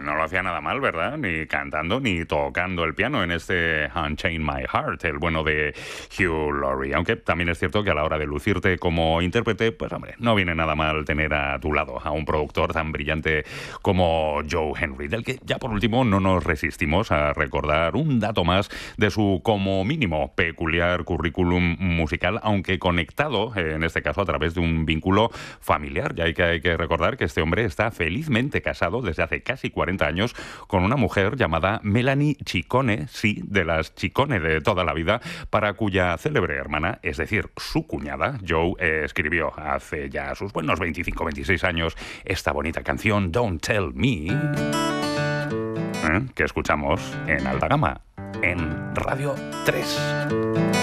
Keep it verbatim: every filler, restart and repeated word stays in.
no lo hacía nada mal, ¿verdad? Ni cantando ni tocando el piano en este Unchain My Heart, el bueno de Hugh Laurie. Aunque también es cierto que a la hora de lucirte como intérprete, pues hombre, no viene nada mal tener a tu lado a un productor tan brillante como Joe Henry, del que ya por último no nos resistimos a recordar un dato más de su como mínimo peculiar currículum musical, aunque conectado en este caso a través de un vínculo familiar. Ya hay que, hay que recordar que este hombre está felizmente casado desde hace casi cuarenta años con una mujer llamada Melanie Ciccone, sí, de las Ciccone de toda la vida, para cuya célebre hermana, es decir, su cuñada, Joe, eh, escribió hace ya sus buenos veinticinco veintiséis años esta bonita canción Don't Tell Me, ¿eh? que escuchamos en alta gama, en Radio tres.